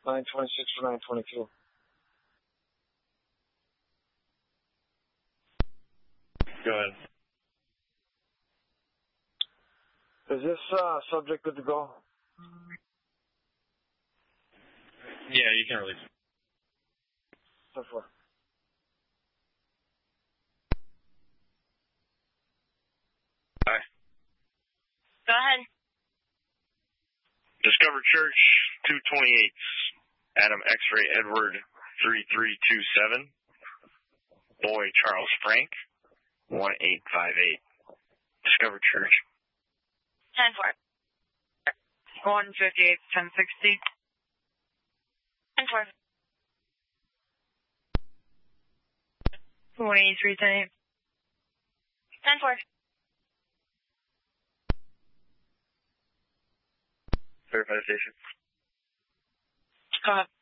926 for 922. Go ahead. Is this subject good to go? Yeah, you can release it. 10-4. Hi. Go ahead. Discover Church, 228. Adam X-Ray Edward, 3327. Boy Charles Frank, 1858. Discover Church. 10-4. 158, 1060. 10-4. 183, 10. 10-4. Verify the station. Go ahead.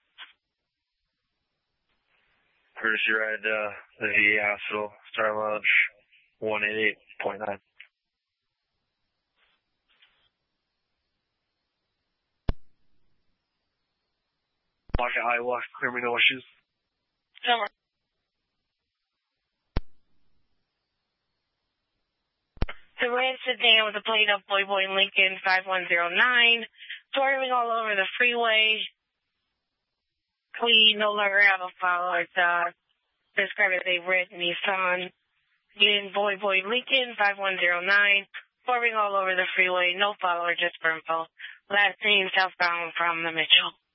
Courtesy ride, the VA Hospital, Star Lodge, 188.9. Walk Iowa, clear me no issues. Go on. The red sedan with a plate of Boy Lincoln 5109, swerving all over the freeway. We no longer have a follower. It's described as a red Nissan. Again, Boy Lincoln 5109, swerving all over the freeway. No follower, just for info. Last name southbound from the Mitchell.